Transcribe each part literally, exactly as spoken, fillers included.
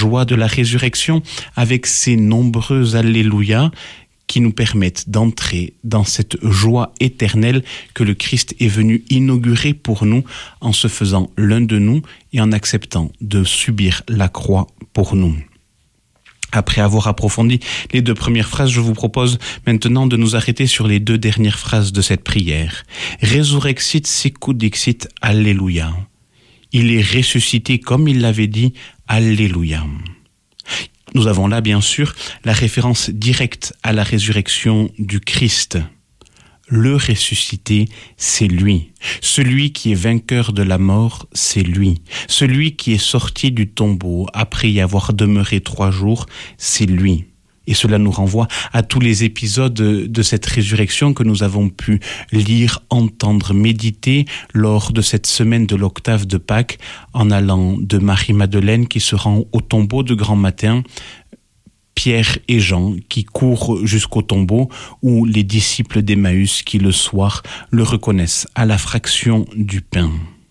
joie de la résurrection avec ses nombreux Alléluia qui nous permettent d'entrer dans cette joie éternelle que le Christ est venu inaugurer pour nous en se faisant l'un de nous et en acceptant de subir la croix pour nous. Après avoir approfondi les deux premières phrases, je vous propose maintenant de nous arrêter sur les deux dernières phrases de cette prière. Resurrexit sicut dixit Alléluia. Il est ressuscité comme il l'avait dit, Alléluia. Nous avons là, bien sûr, la référence directe à la résurrection du Christ. Le ressuscité, c'est lui. Celui qui est vainqueur de la mort, c'est lui. Celui qui est sorti du tombeau après y avoir demeuré trois jours, c'est lui. Et cela nous renvoie à tous les épisodes de cette résurrection que nous avons pu lire, entendre, méditer lors de cette semaine de l'octave de Pâques, en allant de Marie-Madeleine qui se rend au tombeau de grand matin, Pierre et Jean qui courent jusqu'au tombeau, ou les disciples d'Emmaüs qui le soir le reconnaissent à la fraction du pain.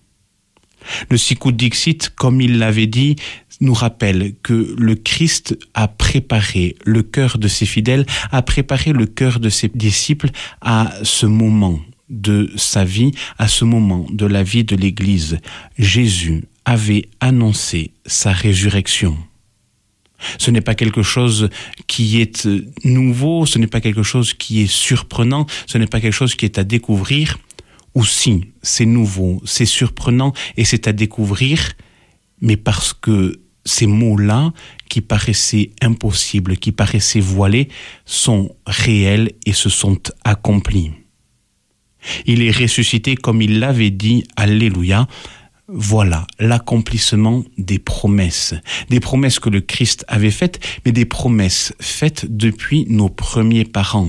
Le sicut dixit, comme il l'avait dit, nous rappelle que le Christ a préparé le cœur de ses fidèles, a préparé le cœur de ses disciples à ce moment de sa vie, à ce moment de la vie de l'Église. Jésus avait annoncé sa résurrection. Ce n'est pas quelque chose qui est nouveau, ce n'est pas quelque chose qui est surprenant, ce n'est pas quelque chose qui est à découvrir. Ou si, c'est nouveau, c'est surprenant et c'est à découvrir, mais parce que ces mots-là, qui paraissaient impossibles, qui paraissaient voilés, sont réels et se sont accomplis. Il est ressuscité comme il l'avait dit, Alléluia. Voilà l'accomplissement des promesses, des promesses que le Christ avait faites, mais des promesses faites depuis nos premiers parents.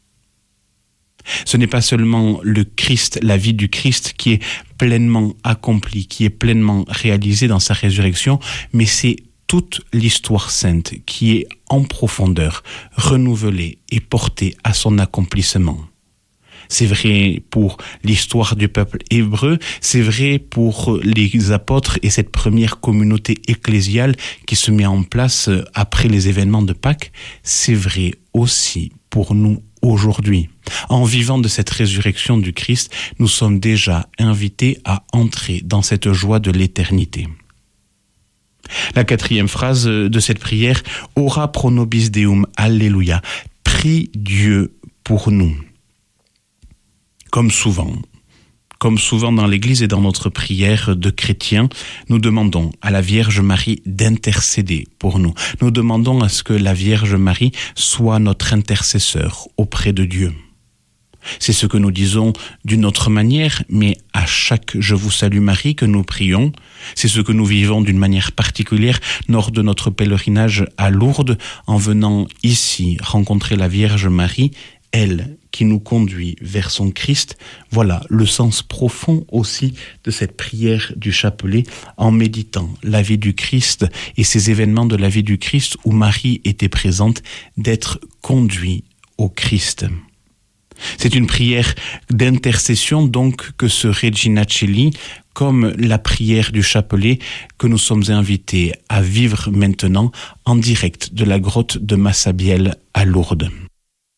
Ce n'est pas seulement le Christ, la vie du Christ qui est pleinement accomplie, qui est pleinement réalisée dans sa résurrection, mais c'est toute l'histoire sainte qui est en profondeur, renouvelée et portée à son accomplissement. C'est vrai pour l'histoire du peuple hébreu, c'est vrai pour les apôtres et cette première communauté ecclésiale qui se met en place après les événements de Pâques, c'est vrai aussi pour nous aujourd'hui. En vivant de cette résurrection du Christ, nous sommes déjà invités à entrer dans cette joie de l'éternité. La quatrième phrase de cette prière, Ora pro nobis Deum, Alléluia. Prie Dieu pour nous. Comme souvent, comme souvent dans l'Église et dans notre prière de chrétiens, nous demandons à la Vierge Marie d'intercéder pour nous. Nous demandons à ce que la Vierge Marie soit notre intercesseur auprès de Dieu. C'est ce que nous disons d'une autre manière, mais à chaque « Je vous salue Marie » que nous prions, c'est ce que nous vivons d'une manière particulière lors de notre pèlerinage à Lourdes, en venant ici rencontrer la Vierge Marie, elle qui nous conduit vers son Christ. Voilà le sens profond aussi de cette prière du chapelet, en méditant la vie du Christ et ces événements de la vie du Christ où Marie était présente, d'être conduit au Christ. C'est une prière d'intercession donc que ce Regina Coeli, comme la prière du chapelet que nous sommes invités à vivre maintenant en direct de la grotte de Massabielle à Lourdes.